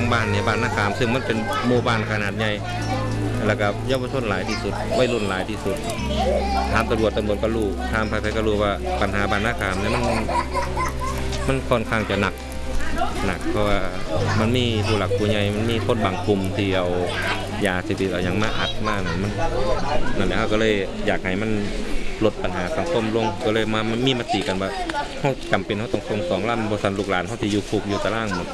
บ้านเนี่ยบ้านนาคามซึ่งมันเป็นหมู่บ้านขนาดใหญ่แล้วก็เยาวชนหลายที่สุดวัยรุ่นหลายที่สุดถามตำรวจก็รู้ถามใครๆก็รู้ว่าปัญหาบ้านนาคามเนี่ยมันค่อนข้างจะหนักเพราะว่ามันมีผู้หลักผู้ใหญ่มันมีคนบางกลุ่มที่เอายาเสพติดเอาอย่างมาอัดมากนั่นแหละก็เลยอยากให้มันลดปัญหาสังคมลงก็เลยมามีมติกันว่าเขาจำเป็นเขาต้องส่ง2 ลำบริษัทลูกหลานเขาที่อยู่คุกอยู่ตารางหมด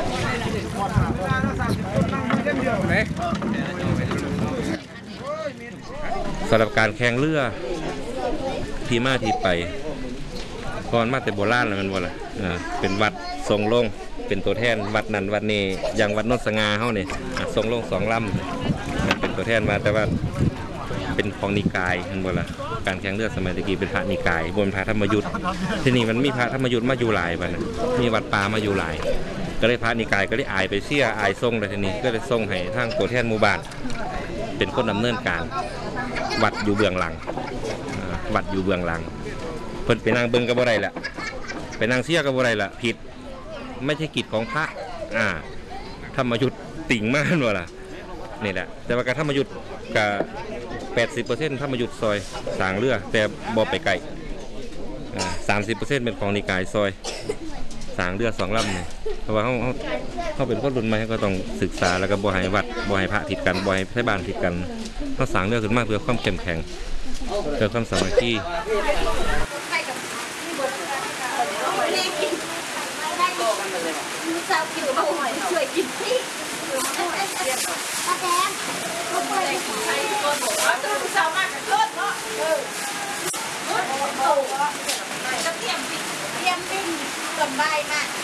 สำหรับการแข่งเรือที่มาที่ไปก่อนมาแต่โบราณแล้วมันว่าล่ะเป็นวัดทรงลงเป็นตัวแทนวัดนั้นวัดนี้อย่างวัดโนนสง่าเฮานี่ทรงลง2 ลำมันเป็นตัวแทนมาแต่ว่าเป็นของนิกายมันบ่ล่ะการแข่งเรือสมัยตะกี้เป็นพระนิกายบนพระธรรมยุทธ์ที่นี่มันมีพระธรรมยุทธ์มาอยู่หลายบัดนะมีวัดป่ามาอยู่หลายก็เลยพระนิกายก็เลยอายไปเสียอายทรงเลยทีนี้ก็เลยส่งให้ทางตัวแทนหมู่บ้านเป็นคนดำเนินการวัดอยู่เบื้องหลังวัดอยู่เบื้องหลังเพิ่นไปนั่งเบิ่งกับบ่ได้ละไปนั่งเสียกับบ่ได้ละผิดไม่ใช่กิจของพระธรรมยุทธ์ติ่งมากนั่นล่ะนี่แหละแต่ว่าการธรรมยุทธ์กับ80%ธรรมยุทธ์ซอยสร้างเรือแต่บ่ไปไกล30%เป็นของนิกายซอยสร้างเรือ2 ลำนี่เพราะว่าเขาเป็นคนรุ่นใหม่ก็ต้องศึกษาแล้วก็บ่ให้วัดบ่ให้พระผิดกันบ่ให้ไทบ้านผิดกันเขาสร้างเรือขึ้นมาเพื่อความเข้มแข็งเพื่อความสามัคคีสาวกินเอาหอยช่วยกินสิป้าแดงเขาไปใช้ตัวบอกว่าจะสาวมากกับรถเนาะรถโตจะเตรียมปิ้งสบายมาก